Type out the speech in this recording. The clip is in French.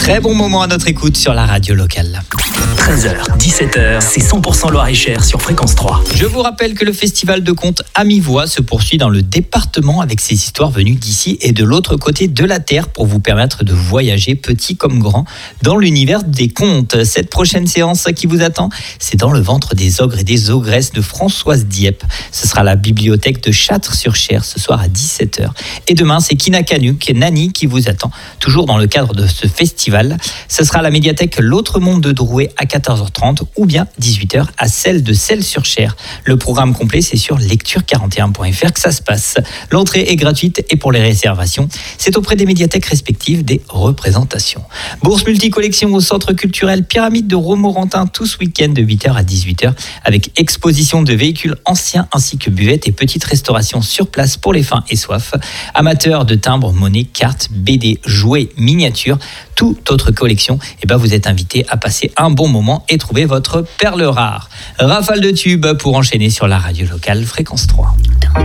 Très bon moment à notre écoute sur la radio locale. 13h, 17h, c'est 100% Loir-et-Cher sur Fréquence 3. Je vous rappelle que le festival de contes à mi-voix se poursuit dans le département avec ses histoires venues d'ici et de l'autre côté de la terre pour vous permettre de voyager petit comme grand dans l'univers des contes. Cette prochaine séance qui vous attend, c'est dans le ventre des ogres et des ogresses de Françoise Dieppe. Ce sera à la bibliothèque de Châtres-sur-Cher ce soir à 17h. Et demain, c'est Kina Canuck et Nani qui vous attend, toujours dans le cadre de ce festival. Ce sera à la médiathèque L'Autre Monde de Drouet à 14h30 ou bien 18h à celle de Celles-sur-Cher. Le programme complet, c'est sur lecture41.fr que ça se passe. L'entrée est gratuite et pour les réservations, c'est auprès des médiathèques respectives des représentations. Bourse multicollection au centre culturel Pyramide de Romorantin tout ce week-end de 8h à 18h avec exposition de véhicules anciens ainsi que buvettes et petite restauration sur place pour les fins et soif. Amateurs de timbres, monnaies, cartes, BD, jouets, miniatures, toute autre collection, vous êtes invité à passer un bon moment et trouver votre perle rare. Rafale de tubes pour enchaîner sur la radio locale Fréquence 3.